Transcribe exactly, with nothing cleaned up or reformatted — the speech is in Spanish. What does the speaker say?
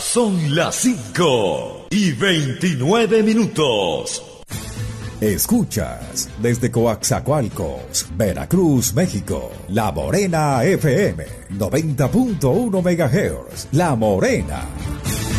Son las cinco y veintinueve minutos. Escuchas desde Coaxacualcos, Veracruz, México, La Morena F M, noventa punto uno megahertz. La Morena.